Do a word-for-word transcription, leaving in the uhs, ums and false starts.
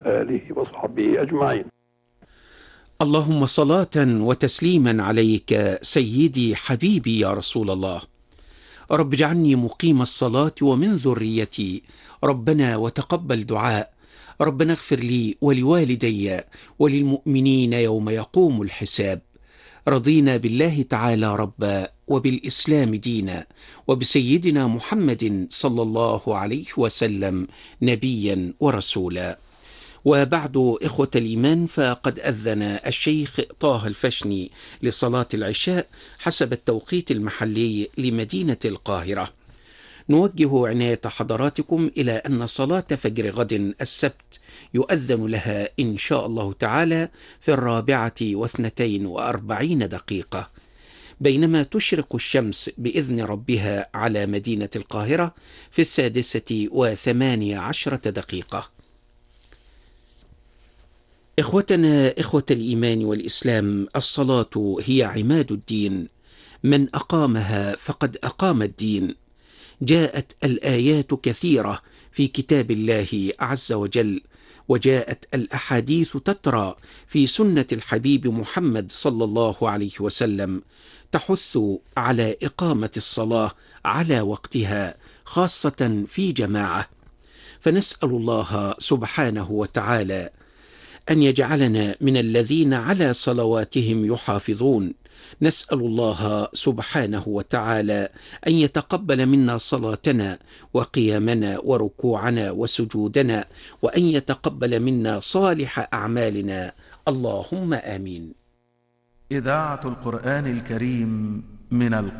آله وصحبه أجمعين. اللهم صلاة وتسليما عليك سيدي حبيبي يا رسول الله. رب اجعلني مقيم الصلاة ومن ذريتي، ربنا وتقبل دعاء. ربنا اغفر لي ولوالدي وللمؤمنين يوم يقوم الحساب. رضينا بالله تعالى ربا وبالإسلام دينا وبسيدنا محمد صلى الله عليه وسلم نبيا ورسولا. وبعد إخوة الإيمان، فقد أذن الشيخ طه الفشني لصلاة العشاء حسب التوقيت المحلي لمدينة القاهرة. نوجه عناية حضراتكم إلى أن صلاة فجر غد السبت يؤذن لها إن شاء الله تعالى في الرابعة واثنتين وأربعين دقيقة، بينما تشرق الشمس بإذن ربها على مدينة القاهرة في السادسة وثمانية عشرة دقيقة. إخوتنا إخوة الإيمان والإسلام، الصلاة هي عماد الدين، من أقامها فقد أقام الدين. جاءت الآيات كثيرة في كتاب الله عز وجل، وجاءت الأحاديث تترى في سنة الحبيب محمد صلى الله عليه وسلم تحث على إقامة الصلاة على وقتها، خاصة في جماعة. فنسأل الله سبحانه وتعالى أن يجعلنا من الذين على صلواتهم يحافظون. نسأل الله سبحانه وتعالى أن يتقبل منا صلاتنا وقيامنا وركوعنا وسجودنا، وأن يتقبل منا صالح أعمالنا، اللهم آمين. إذاعة القرآن الكريم من